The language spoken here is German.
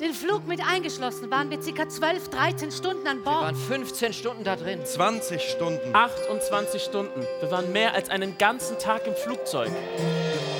Den Flug mit eingeschlossen waren wir ca. 12, 13 Stunden an Wir Bord. waren 15 Stunden da drin. 20 Stunden. 28 Stunden. Wir waren mehr als einen ganzen Tag im Flugzeug.